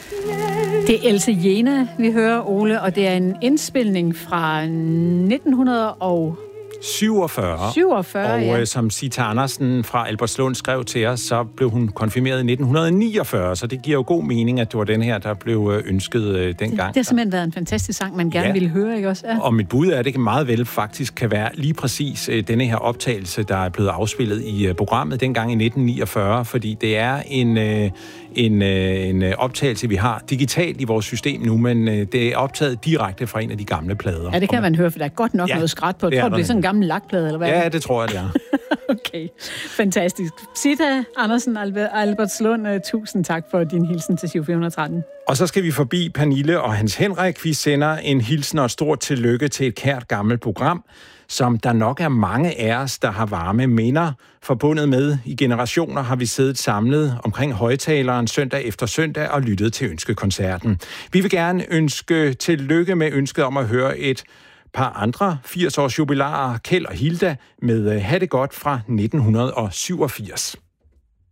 Det er Else Jena, vi hører, Ole, og det er en indspilning fra 1947, og som Sita Andersen fra Albertslund skrev til os, så blev hun konfirmeret i 1949, så det giver jo god mening, at det var den her, der blev ønsket dengang. Det har simpelthen været en fantastisk sang, man gerne ville høre, ikke også? Ja. Og mit bud er, at det meget vel faktisk kan være lige præcis denne her optagelse, der er blevet afspillet i programmet dengang i 1949, fordi det er en optagelse, vi har digitalt i vores system nu, men det er optaget direkte fra en af de gamle plader. Ja, det kan man høre, for der er godt nok noget skrat på. Jeg tror, det er sådan en gammel lakplade, eller hvad? Ja, det tror jeg, det er. Okay, fantastisk. Sita Andersen, Albertslund, tusind tak for din hilsen til Giro 413. Og så skal vi forbi Pernille og Hans Henrik. Vi sender en hilsen og et stort tillykke til et kært gammelt program, som der nok er mange af os, der har varme minder forbundet med. I generationer har vi siddet samlet omkring højtaleren søndag efter søndag og lyttet til ønskekoncerten. Vi vil gerne ønske tillykke med ønsket om at høre et par andre 80-års jubilarer, Kjeld og Hilda, med Ha' det godt fra 1987.